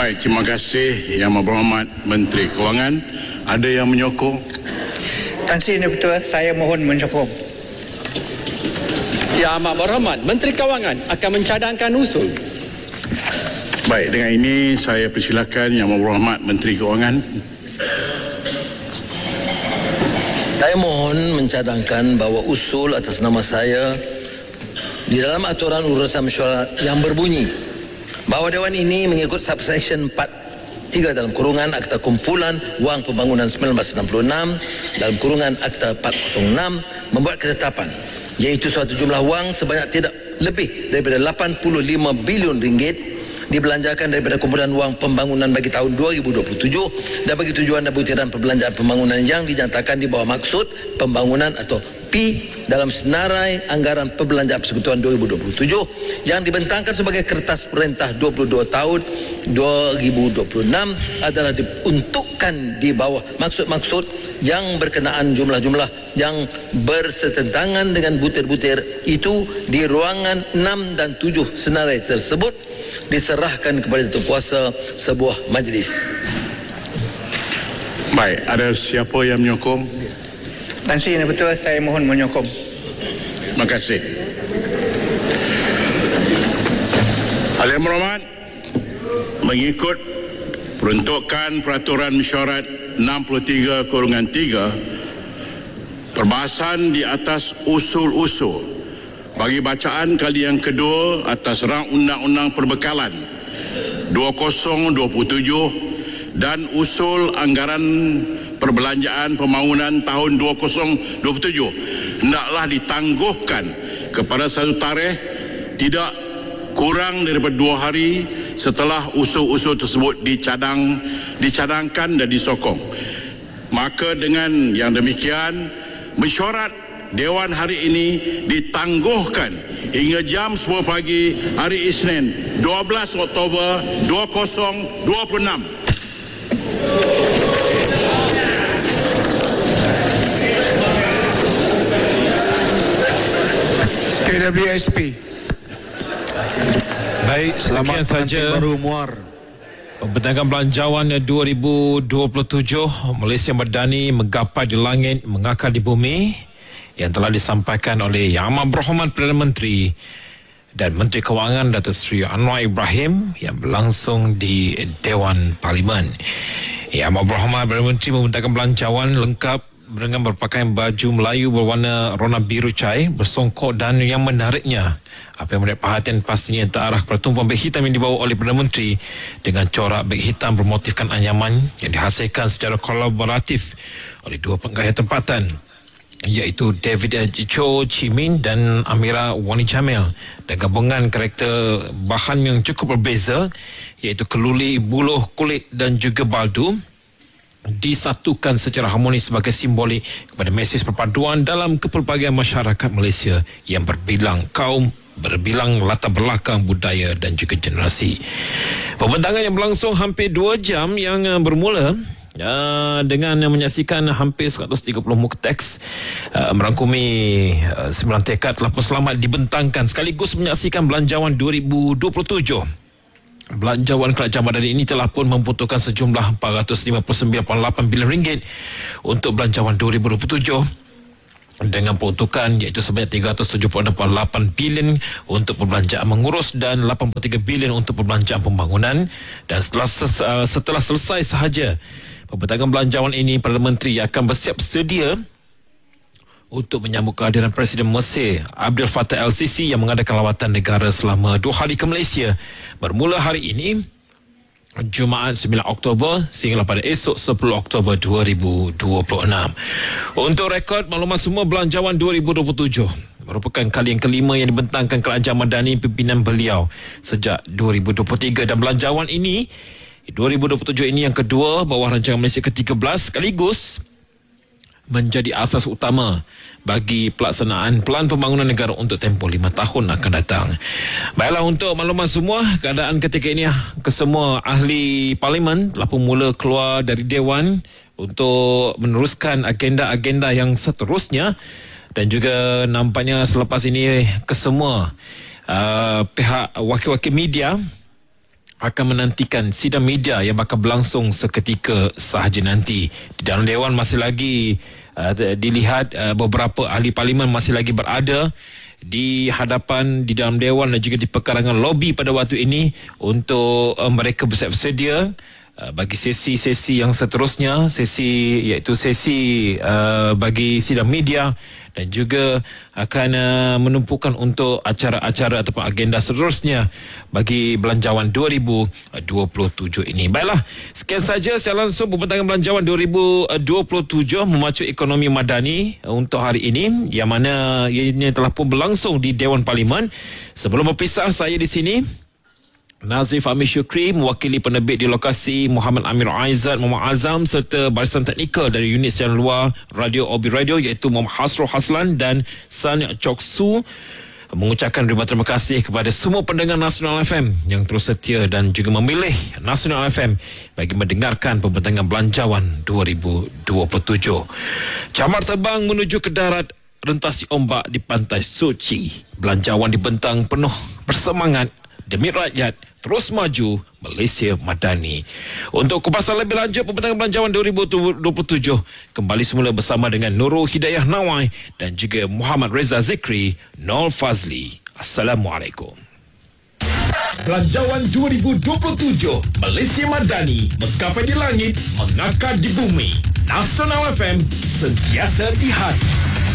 Baik, terima kasih Yang Berhormat Menteri Kewangan. Ada yang menyokong? Tan Sri Yang Betul, saya mohon menyokong. Yang Amat Berhormat Menteri Kewangan akan mencadangkan usul. Baik, dengan ini saya persilakan Yang Berhormat Menteri Kewangan. Saya mohon mencadangkan bahawa usul atas nama saya di dalam aturan urusan mesyuarat yang berbunyi bahawa Dewan ini mengikut subsection 4(3) dalam kurungan Akta Kumpulan Wang Pembangunan 1966 dalam kurungan Akta 406 membuat ketetapan iaitu suatu jumlah wang sebanyak tidak lebih daripada 85 bilion ringgit dibelanjakan daripada kumpulan wang pembangunan bagi tahun 2027 dan bagi tujuan dan butiran perbelanjaan pembangunan yang dinyatakan di bawah maksud pembangunan atau P dalam senarai anggaran perbelanjaan persekutuan 2027 yang dibentangkan sebagai kertas perintah 22 tahun 2026 adalah diuntukkan di bawah maksud-maksud yang berkenaan jumlah-jumlah yang bersetentangan dengan butir-butir itu di ruangan 6 dan 7 senarai tersebut diserahkan kepada Tuan Kuasa sebuah majlis. Baik, ada siapa yang menyokong? Tan Sri Yang Betul, saya mohon menyokong. Terima kasih. Yang Berhormat, mengikut peruntukan Peraturan Mesyuarat 63/3, perbahasan di atas usul-usul bagi bacaan kali yang kedua atas rang Undang-Undang Perbekalan 2027 dan usul anggaran perbelanjaan pembangunan tahun 2027 hendaklah ditangguhkan kepada satu tarikh tidak kurang daripada 2 hari setelah usul-usul tersebut dicadangkan dan disokong. Maka dengan yang demikian, mesyuarat Dewan hari ini ditangguhkan hingga jam 10 pagi hari Isnin 12 Oktober 2026. KWSP. Baik, sekian saja baru Muar. Pembentangan belanjawan 2027 Malaysia Madani menggapai di langit, mengakar di bumi yang telah disampaikan oleh Yang Amat Berhormat Perdana Menteri dan Menteri Kewangan Datuk Seri Anwar Ibrahim yang berlangsung di Dewan Parlimen. Yang Amat Berhormat Perdana Menteri membentangkan belanjawan lengkap dengan berpakaian baju Melayu berwarna rona biru cair, bersongkok dan yang menariknya, apa yang menarik perhatian pastinya terarah kepada tumpuan beg hitam yang dibawa oleh Perdana Menteri dengan corak beg hitam bermotifkan anyaman yang dihasilkan secara kolaboratif oleh dua penggaya tempatan iaitu David Cho Chi Min dan Amira Wani Jamil, dan gabungan karakter bahan yang cukup berbeza iaitu keluli, buluh, kulit dan juga baldu disatukan secara harmonis sebagai simbolik kepada mesej perpaduan dalam kepelbagaian masyarakat Malaysia yang berbilang kaum, berbilang latar belakang budaya dan juga generasi. Pembentangan yang berlangsung hampir 2 jam yang bermula dengan menyaksikan hampir 130 muka teks merangkumi 9 tekad telah selamat dibentangkan sekaligus menyaksikan belanjawan 2027. Belanjawan Kerajaan Madani ini telah pun membutuhkan sejumlah 459.8 bilion ringgit untuk belanjawan 2027 dengan peruntukan iaitu sebanyak 370.8 bilion untuk perbelanjaan mengurus dan 83 bilion untuk perbelanjaan pembangunan. Dan setelah selesai sahaja pembentangan belanjawan ini, Perdana Menteri akan bersiap sedia untuk menyambut kehadiran Presiden Mesir Abdel Fattah El-Sisi yang mengadakan lawatan negara selama 2 hari ke Malaysia bermula hari ini Jumaat 9 Oktober sehingga pada esok 10 Oktober 2026. Untuk rekod maklumat semua, belanjawan 2027 merupakan kali yang kelima yang dibentangkan Kerajaan Madani pimpinan beliau sejak 2023, dan belanjawan ini 2027 ini yang kedua bawah rancangan Malaysia ke-13 sekaligus menjadi asas utama bagi pelaksanaan Pelan Pembangunan Negara untuk tempoh 5 tahun akan datang. Baiklah, untuk maklumat semua, keadaan ketika ini kesemua ahli parlimen telah pun mula keluar dari Dewan untuk meneruskan agenda-agenda yang seterusnya, dan juga nampaknya selepas ini kesemua pihak wakil-wakil media akan menantikan sidang media yang bakal berlangsung seketika sahaja nanti. Di dalam Dewan masih lagi dilihat beberapa ahli parlimen masih lagi berada di hadapan di dalam Dewan dan juga di pekarangan lobi pada waktu ini untuk mereka bersedia bagi sesi-sesi yang seterusnya, iaitu sesi bagi sidang media, dan juga akan menumpukan untuk acara-acara ataupun agenda seterusnya bagi Belanjawan 2027 ini. Baiklah, sekian saja saya langsung pembentangan Belanjawan 2027 memacu ekonomi madani untuk hari ini, yang mana ianya telah pun berlangsung di Dewan Parlimen. Sebelum berpisah, saya di sini Nazif Amir Syukri, mewakili penerbit di lokasi Muhammad Amir Aizat, Muhammad Azam, serta barisan teknikal dari unit siaran luar Radio Obi Radio iaitu Muhammad Hasrul Haslan dan San Chok Su, mengucapkan terima kasih kepada semua pendengar Nasional FM yang terus setia dan juga memilih Nasional FM bagi mendengarkan pembentangan Belanjawan 2027. Camar terbang menuju ke darat, rentasi ombak di pantai suci. Belanjawan dibentang penuh bersemangat demi rakyat, terus maju, Malaysia Madani. Untuk kupasan lebih lanjut pembentangan Belanjawan 2027, kembali semula bersama dengan Nurul Hidayah Nawai dan juga Muhammad Reza Zikri, Nol Fazli. Assalamualaikum. Belanjawan 2027, Malaysia Madani, menggapai di langit, mengakar di bumi. Nasional FM, sentiasa di hati.